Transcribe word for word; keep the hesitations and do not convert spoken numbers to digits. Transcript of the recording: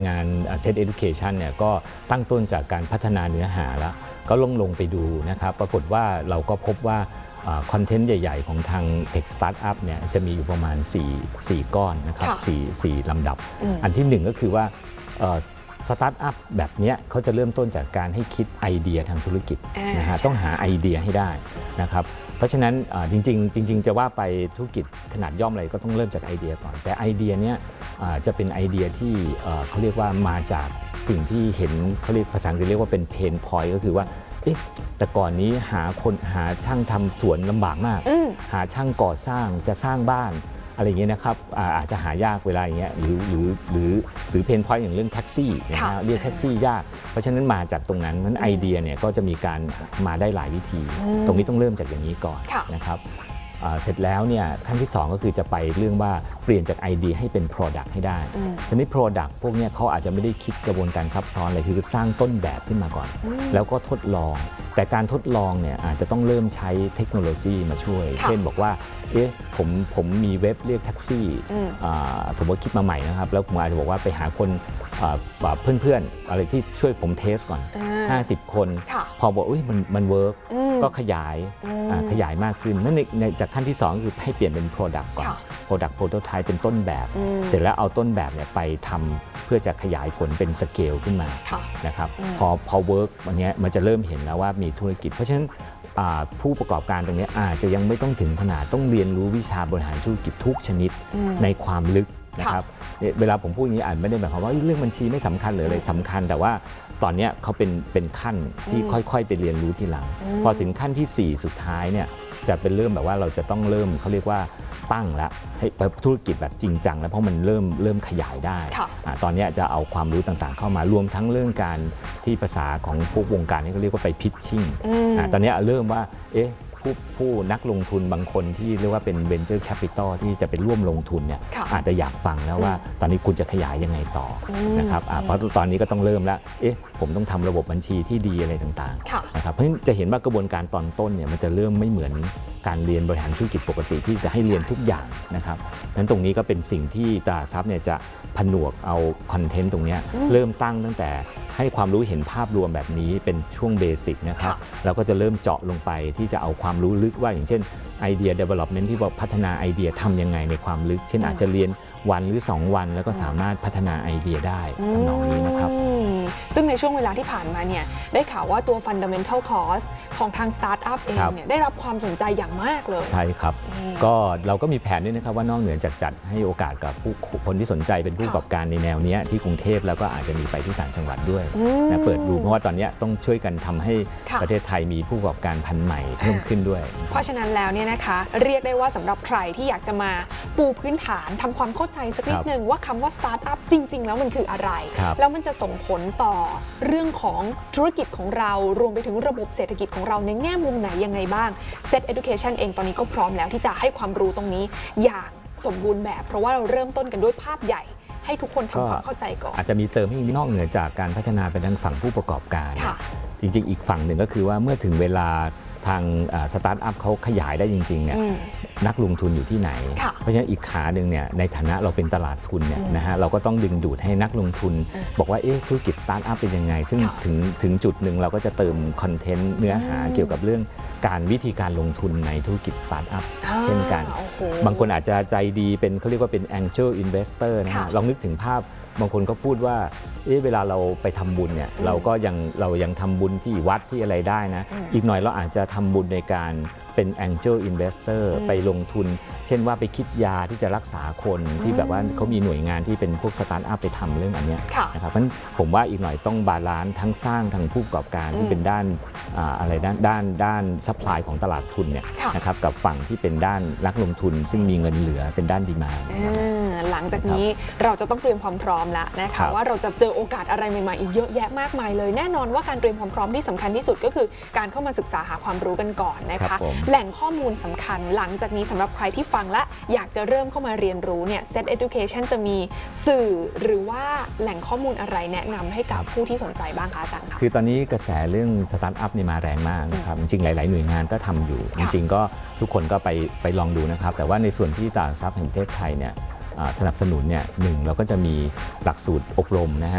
งาน Set Education เนี่ยก็ตั้งต้นจากการพัฒนาเนื้อหาแล้วก็ลงลงไปดูนะครับปรากฏว่าเราก็พบว่าคอนเทนต์ใหญ่ๆของทาง Tech Startup เนี่ยจะมีอยู่ประมาณ4 4ก้อนนะครับ4 4ลำดับ อันที่หนึ่งก็คือว่าสตาร์ทอัพแบบนี้เขาจะเริ่มต้นจากการให้คิดไอเดียทางธุรกิจนะฮะต้องหาไอเดียให้ได้นะครับเพราะฉะนั้นจริงๆจริงๆจะว่าไปธุรกิจขนาดย่อมอะไรก็ต้องเริ่มจากไอเดียก่อนแต่ไอเดียเนี้ยจะเป็นไอเดียที่เขาเรียกว่ามาจากสิ่งที่เห็นเขาเรียกภาษาอังกฤษเรียกว่าเป็นเพนพอยต์ก็คือว่าแต่ก่อนนี้หาคนหาช่างทำสวนลำบากมากหาช่างก่อสร้างจะสร้างบ้านอะไรอย่างเงี้ยนะครับอาจจะหายากเวลาอย่างเงี้ยหรือหรือหรือหรือเพนพอยต์อย่างเรื่องแท็กซี่นะเรียกแท็กซี่ยากเพราะฉะนั้นมาจากตรงนั้นนั้นไอเดียเนี่ยก็จะมีการมาได้หลายวิธีตรงนี้ต้องเริ่มจากอย่างนี้ก่อนนะครับเสร็จแล้วเนี่ยขั้นที่สองก็คือจะไปเรื่องว่าเปลี่ยนจากไอเดียให้เป็น Product ให้ได้ทีนี้ Product พวกนี้เขาอาจจะไม่ได้คิดกระบวนการซับซ้อนเลยคือสร้างต้นแบบขึ้นมาก่อนแล้วก็ทดลองแต่การทดลองเนี่ยอาจจะต้องเริ่มใช้เทคโนโลยีมาช่วยเช่นบอกว่าเอ๊ะผมผมมีเว็บเรียกแท็กซี่สมมติคิดมาใหม่นะครับแล้วผมอาจจะบอกว่าไปหาคนเพื่อนๆอะไรที่ช่วยผมเทสก่อนห้าสิบคนพอบอกอุ้ยมันมันเวิร์กก็ขยายขยายมากขึ้นนั่นในจากขั้นที่สองคือให้เปลี่ยนเป็น Product ก่อน Product Prototype เป็นต้นแบบเสร็จแล้วเอาต้นแบบเนี่ยไปทำเพื่อจะขยายผลเป็นสเกลขึ้นมานะครับพอพอเวิร์กวันนี้มันจะเริ่มเห็นแล้วว่ามีธุรกิจเพราะฉะนั้นผู้ประกอบการตรงนี้อาจจะยังไม่ต้องถึงขนาดต้องเรียนรู้วิชาบริหารธุรกิจทุกชนิดในความลึกนะครับเวลาผมพูดอย่างนี้อาจไม่ได้หมายความว่าเรื่องบัญชีไม่สำคัญหรืออะไรสำคัญแต่ว่าตอนนี้เขาเป็นเป็นขั้นที่ค่อยๆไปเรียนรู้ทีหลังพอถึงขั้นที่สี่สุดท้ายเนี่ยจะเป็นเริ่มแบบว่าเราจะต้องเริ่มเขาเรียกว่าตั้งแล้วให้ธุรกิจแบบจริงจังแล้วเพราะมันเริ่มเริ่มขยายได้ตอนนี้จะเอาความรู้ต่างๆเข้ามารวมทั้งเรื่องการที่ภาษาของพวกวงการนี่เขาเรียกว่าไปพิชชิ่งตอนนี้เริ่มว่าเอ๊ะผู้ผู้นักลงทุนบางคนที่เรียกว่าเป็น Venture Capital ที่จะไปร่วมลงทุนเนี่ยอาจจะอยากฟังแล้วว่าตอนนี้คุณจะขยายยังไงต่อนะครับเพราะตอนนี้ก็ต้องเริ่มแล้วเอ๊ะผมต้องทำระบบบัญชีที่ดีอะไรต่างๆนะครับเพราะฉะนั้นจะเห็นว่ากระบวนการตอนต้นเนี่ยมันจะเริ่มไม่เหมือนการเรียนบริหารธุรกิจปกติที่จะให้เรียนทุกอย่างนะครับนั้นตรงนี้ก็เป็นสิ่งที่ตลาดทรัพย์เนี่ยจะผนวกเอาคอนเทนต์ตรงนี้เริ่มตั้งตั้งแต่ให้ความรู้เห็นภาพรวมแบบนี้เป็นช่วงเบสิกนะครับเราก็จะเริ่มเจาะลงไปที่จะเอาความรู้ลึกว่าอย่างเช่นไอเดีย development ที่บอกพัฒนาไอเดียทำยังไงในความลึกเช่นอาจจะเรียนวันหรือสองวันแล้วก็สามารถพัฒนาไอเดียได้ทำนองนี้นะครับซึ่งในช่วงเวลาที่ผ่านมาเนี่ยได้ข่าวว่าตัว fundamental course ของทาง startup เองเนี่ยได้รับความสนใจอย่างมากเลยใช่ครับก็เราก็มีแผนด้วยนะครับว่านอกเหนือจากจัดให้โอกาสกับผู้คนที่สนใจเป็นผู้ประกอบการในแนวนี้ที่กรุงเทพแล้วก็อาจจะมีไปที่ต่างจังหวัดด้วยนะเปิดดูเพราะว่าตอนนี้ต้องช่วยกันทำให้ประเทศไทยมีผู้ประกอบการพันธุ์ใหม่เพิ่มขึ้นด้วยเพราะฉะนั้นแล้วเนี่ยนะคะเรียกได้ว่าสำหรับใครที่อยากจะมาปูพื้นฐานทำความเข้าใจสักนิดนึงว่าคำว่า startup จริงๆแล้วมันคืออะไรแล้วมันจะส่งผลต่อเรื่องของธุรกิจของเรารวมไปถึงระบบเศรษฐกิจของเราในแง่มุมไหนยังไงบ้าง Set Education เองตอนนี้ก็พร้อมแล้วที่จะให้ความรู้ตรงนี้อย่างสมบูรณ์แบบเพราะว่าเราเริ่มต้นกันด้วยภาพใหญ่ให้ทุกคนทำความเข้าใจก่อนอาจจะมีเติมให้นอกเหนือจากการพัฒนาไปทางฝั่งผู้ประกอบการจริงๆอีกฝั่งหนึ่งก็คือว่าเมื่อถึงเวลาทางสตาร์ทอัพเขาขยายได้จริงๆเนี่ยนักลงทุนอยู่ที่ไหนเพราะฉะนั้นอีกขาหนึ่งเนี่ยในฐานะเราเป็นตลาดทุนเนี่ยนะฮะเราก็ต้องดึงดูดให้นักลงทุนบอกว่าเอ๊ะธุรกิจสตาร์ทอัพเป็นยังไงซึ่งถึงถึงจุดหนึ่งเราก็จะเติมคอนเทนต์เนื้อหาเกี่ยวกับเรื่องการวิธีการลงทุนในธุรกิจสตาร์ทอัพเช่นกันบางคนอาจจะใจดีเป็นเขาเรียกว่าเป็น Angel Investor นะฮะลองนึกถึงภาพบางคนก็พูดว่าเอ๊ะเวลาเราไปทำบุญเนี่ยเราก็ยังเรายังทำบุญที่วัดที่อะไรได้นะอีกหน่อยเราอาจจะทำบุญในการเป็น Angel Investor ไปลงทุนเช่นว่าไปคิดยาที่จะรักษาคนที่แบบว่าเขามีหน่วยงานที่เป็นพวกสตาร์ทอัพไปทำเรื่องอันนี้นะครับเพราะฉะนั้นผมว่าอีกหน่อยต้องบาลานซ์ทั้งสร้างทั้งผู้ประกอบการที่เป็นด้านอะไรด้านด้านด้านซัพพลายของตลาดทุนเนี่ยนะครับกับฝั่งที่เป็นด้านนักลงทุนซึ่งมีเงินเหลือเป็นด้านดีมานด์หลังจากนี้เราจะต้องเตรียมความพร้อมแล้วนะคะว่าเราจะเจอโอกาสอะไรใหม่ๆอีกเยอะแยะมากมายเลยแน่นอนว่าการเตรียมความพร้อมที่สำคัญที่สุดก็คือการเข้ามาศึกษาหาความรู้กันก่อนนะคะแหล่งข้อมูลสำคัญหลังจากนี้สำหรับใครที่ฟังและอยากจะเริ่มเข้ามาเรียนรู้เนี่ย Set Education จะมีสื่อหรือว่าแหล่งข้อมูลอะไรแนะนำให้กับผู้ที่สนใจบ้างคะอาจารย์คะคือตอนนี้กระแสเรื่องสตาร์ทอัพนี่มาแรงมากนะครับจริงๆหลายๆหน่วยงานก็ทำอยู่จริงๆก็ทุกคนก็ไปไปลองดูนะครับแต่ว่าในส่วนที่ตลาดทรัพย์แห่งประเทศไทยเนี่ยสนับสนุนเนี่ยหนึ่งเราก็จะมีหลักสูตรอบรมนะฮะ